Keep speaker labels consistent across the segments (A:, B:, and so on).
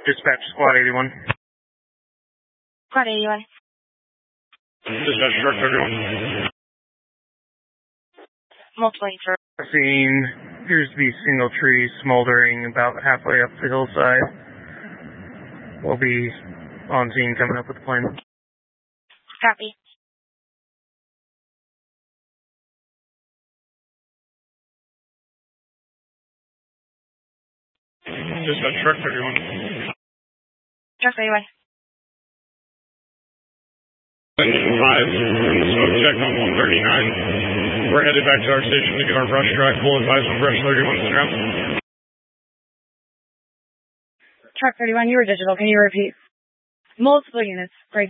A: Dispatch Squad 81.
B: Squad 81.
A: Dispatch Truck 31.
B: Multiple for
A: Scene appears to be a single tree smoldering about halfway up the hillside. We'll be on scene coming up with the plane.
B: Copy.
A: Dispatch Truck 31.
B: Truck 31.
A: Engine 5, smoke check on 139. We're headed back to our station to get our brush truck. We'll advise when brush 31 is around.
B: Truck 31, you were digital. Can you repeat? Multiple units. Break.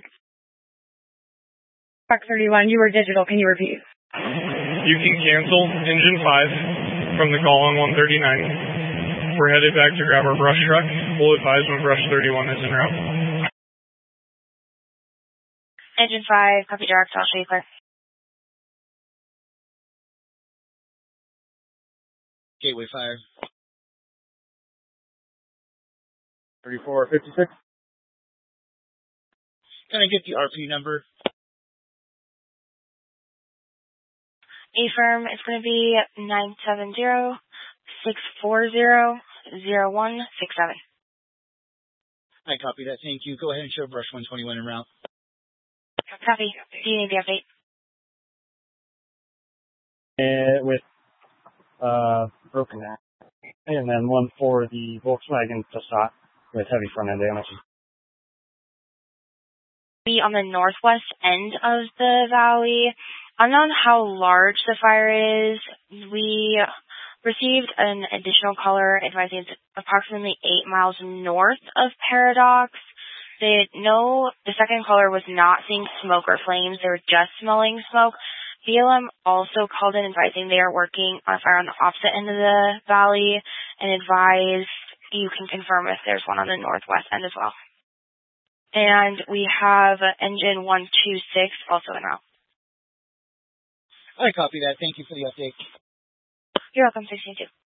B: Truck 31, you were digital. Can you repeat?
A: You can cancel engine 5 from the call on 139. We're headed back to grab our brush truck. We'll advise when brush 31 is en route.
B: Engine 5, copy direct. I'll show you clear.
C: Gateway fire.
A: 3456.
C: Can I get the RP number?
B: A-firm, it's going to be 970-640-0167.
C: I copy that. Thank you. Go ahead and show brush 121 en route.
B: Copy. Do you need the update?
D: With broken neck. And then one for the Volkswagen Passat with heavy front end damage.
B: Be on the northwest end of the valley. Unknown how large the fire is, we received an additional caller advising it's approximately 8 miles north of Paradox. The second caller was not seeing smoke or flames. They were just smelling smoke. BLM also called in advising they are working on a fire on the opposite end of the valley and advised you can confirm if there's one on the northwest end as well. And we have engine 126 also en route.
C: I copy that. Thank you for the update.
B: You're welcome, 16-2.